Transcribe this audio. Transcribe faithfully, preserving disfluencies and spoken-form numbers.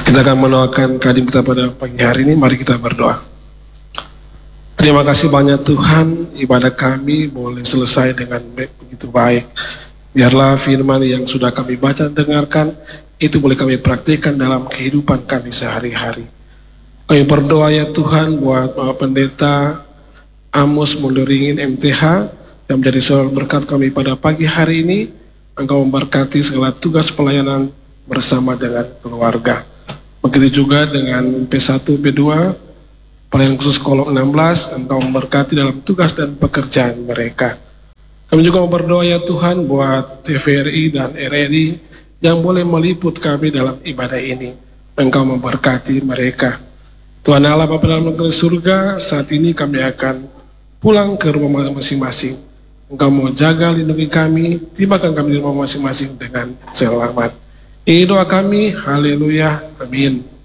Kita akan mendoakan kehadiran kita pada pagi hari ini. Mari kita berdoa. Terima kasih banyak Tuhan, ibadah kami boleh selesai dengan begitu baik. Biarlah firman yang sudah kami baca dan dengarkan, itu boleh kami praktikkan dalam kehidupan kami sehari-hari. Kami berdoa ya Tuhan buat Bapak Pendeta Amos Munduringin M T H, yang menjadi seorang berkat kami pada pagi hari ini. Engkau memberkati segala tugas pelayanan bersama dengan keluarga. Begitu juga dengan P satu P dua, pelayanan khusus kolom enam belas, Engkau memberkati dalam tugas dan pekerjaan mereka. Kami juga berdoa ya Tuhan buat T V R I dan R R I yang boleh meliput kami dalam ibadah ini. Engkau memberkati mereka. Tuhan Allah Bapa dalam negeri surga, saat ini kami akan pulang ke rumah masing-masing. Engkau mau jaga, lindungi kami, tibakan kami di rumah masing-masing dengan selamat. Ini doa kami, haleluya, amin.